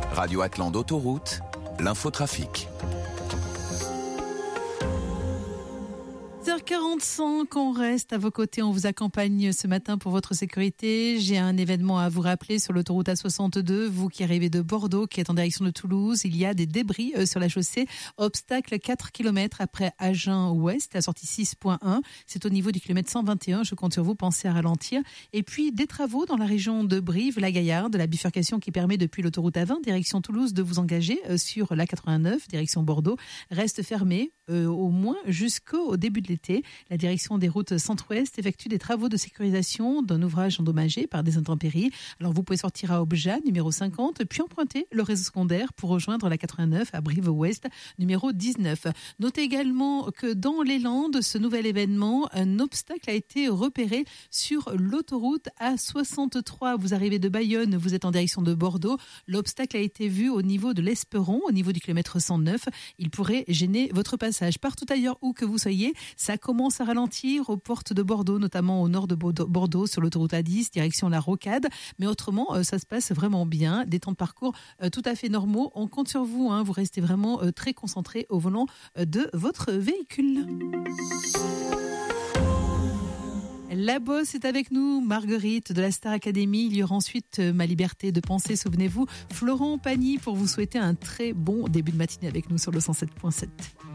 Radio Atlan d'Autoroute, l'infotrafic. 10h45, on reste à vos côtés, on vous accompagne ce matin pour votre sécurité. J'ai un événement à vous rappeler sur l'autoroute A62. Vous qui arrivez de Bordeaux, qui êtes en direction de Toulouse, il y a des débris sur la chaussée. Obstacle 4 km après Agen-Ouest, la sortie 6.1. C'est au niveau du kilomètre 121. Je compte sur vous, pensez à ralentir. Et puis des travaux dans la région de Brive-la-Gaillarde, la bifurcation qui permet depuis l'autoroute A20, direction Toulouse, de vous engager sur l'A89, direction Bordeaux, reste fermée au moins jusqu'au début de l'été. La direction des routes centre-ouest effectue des travaux de sécurisation d'un ouvrage endommagé par des intempéries. Alors vous pouvez sortir à Obja, numéro 50, puis emprunter le réseau secondaire pour rejoindre la 89 à Brive-Ouest, numéro 19. Notez également que dans les Landes, ce nouvel événement, un obstacle a été repéré sur l'autoroute A63. Vous arrivez de Bayonne, vous êtes en direction de Bordeaux. L'obstacle a été vu au niveau de l'Esperon, au niveau du kilomètre 109. Il pourrait gêner votre passage. Partout ailleurs où que vous soyez, ça commence à ralentir aux portes de Bordeaux, notamment au nord de Bordeaux, sur l'autoroute A10, direction la Rocade. Mais autrement, ça se passe vraiment bien. Des temps de parcours tout à fait normaux. On compte sur vous, vous restez vraiment très concentré au volant de votre véhicule. La bosse est avec nous, Marguerite de la Star Academy. Il y aura ensuite Ma liberté de penser, souvenez-vous. Florent Pagny pour vous souhaiter un très bon début de matinée avec nous sur le 107.7.